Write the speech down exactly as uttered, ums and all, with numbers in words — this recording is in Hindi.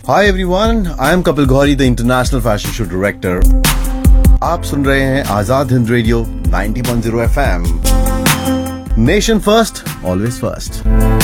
Hi everyone, I am Kapil Ghori, the International Fashion Show Director. आप सुन रहे हैं Azad Hind radio ninety point zero F M. Nation first, always first.